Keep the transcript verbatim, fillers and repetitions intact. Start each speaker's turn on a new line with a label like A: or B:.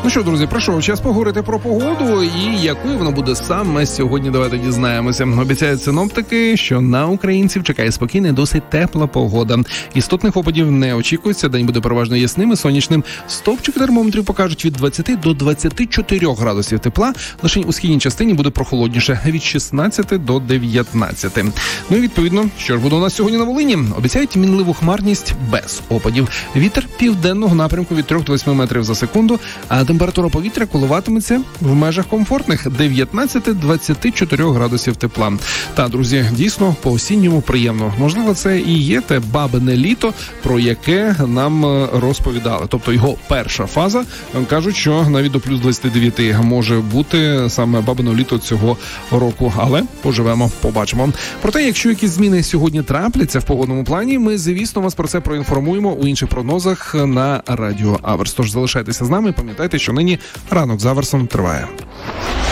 A: Ну що, друзі, пройшов час поговорити про погоду і якою вона буде саме сьогодні. Давайте дізнаємося. Обіцяють синоптики, що на українців чекає спокійна і досить тепла погода. Істотних опадів не очікується. День буде переважно ясним і сонячним. Стовпчики термометрів покажуть від двадцяти до двадцяти чотирьох градусів тепла. Лише у східній частині буде прохолодніше від шістнадцяти до дев'ятнадцяти. Ну і відповідно, що ж буде у нас сьогодні на Волині? Обіцяють мінливу хмарність без опадів. Вітер південного напрямку від трьох до восьми метрів за секунду, а температура повітря коливатиметься в межах комфортних дев'ятнадцяти-двадцяти чотирьох градусів тепла. Та, друзі, дійсно по-осінньому приємно. Можливо, це і є те бабине літо, про яке нам розповідали. Тобто його перша фаза, кажуть, що навіть до плюс двадцяти дев'яти може бути саме бабине літо цього року. Але поживемо, побачимо. Проте, якщо якісь зміни сьогодні трапляться в погодному плані, ми, звісно, вас про це проінформуємо у інших прогнозах на Радіо Аверс. Тож залишайтеся з нами, пам'ятайте, що нині ранок з Аверсом триває.